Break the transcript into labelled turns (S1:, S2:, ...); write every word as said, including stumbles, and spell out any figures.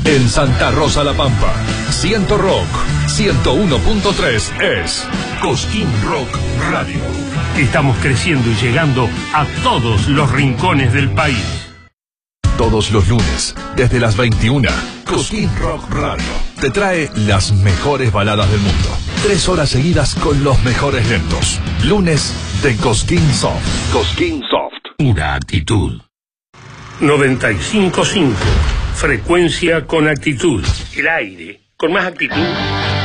S1: En Santa Rosa La Pampa, Ciento Rock, ciento uno punto tres es Cosquín Rock Radio.
S2: Estamos creciendo y llegando a todos los rincones del país.
S1: Todos los lunes, desde las veintiuna, Cosquín Rock Radio te trae las mejores baladas del mundo. Tres horas seguidas con los mejores lentos. Lunes de Cosquín Soft. Cosquín Soft.
S2: Pura actitud. noventa y cinco punto cinco. Frecuencia con actitud. El aire con más actitud.